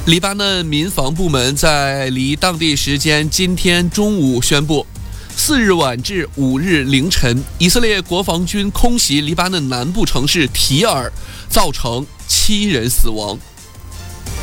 黎巴嫩民防部门在离当地时间今天中午宣布，4日晚至5日凌晨，以色列国防军空袭黎巴嫩南部城市提尔，造成7人死亡。